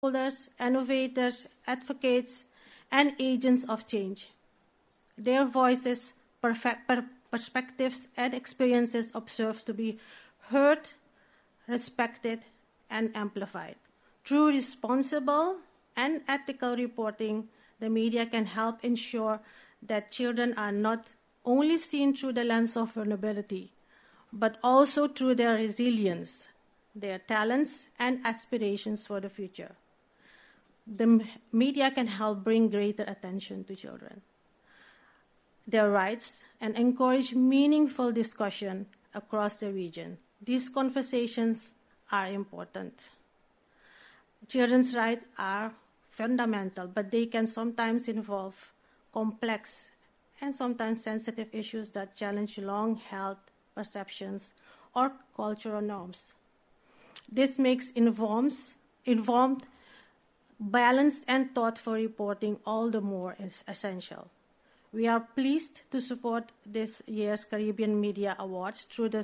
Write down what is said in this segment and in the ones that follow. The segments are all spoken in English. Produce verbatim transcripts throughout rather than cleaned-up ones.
stakeholders, innovators, advocates, and agents of change. Their voices, perfect, per, perspectives, and experiences observed to be heard, respected, and amplified. Through responsible and ethical reporting, the media can help ensure that children are not only seen through the lens of vulnerability, but also through their resilience, their talents, and aspirations for the future. The media can help bring greater attention to children, their rights, and encourage meaningful discussion across the region. These conversations are important. Children's rights are fundamental, but they can sometimes involve complex and sometimes sensitive issues that challenge long-held perceptions or cultural norms. This makes informs, informed, balanced, and thoughtful reporting all the more essential. We are pleased to support this year's Caribbean Media Awards through the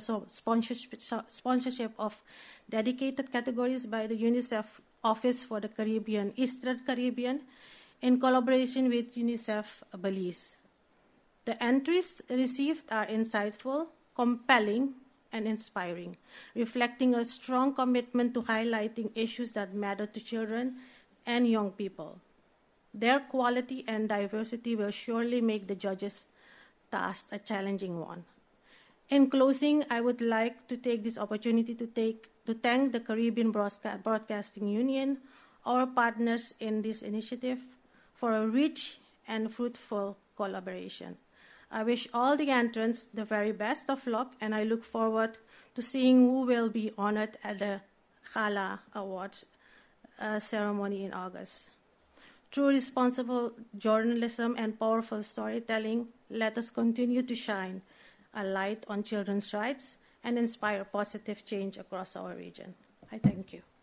sponsorship of dedicated categories by the UNICEF Office for the Caribbean, Eastern Caribbean, in collaboration with UNICEF Belize. The entries received are insightful, compelling, and inspiring, reflecting a strong commitment to highlighting issues that matter to children and young people. Their quality and diversity will surely make the judges' task a challenging one. In closing, I would like to take this opportunity to, take, to thank the Caribbean Broadcasting Union, our partners in this initiative, for a rich and fruitful collaboration. I wish all the entrants the very best of luck, and I look forward to seeing who will be honored at the Gala Awards uh, ceremony in August. Through responsible journalism and powerful storytelling, let us continue to shine a light on children's rights and inspire positive change across our region. I thank you.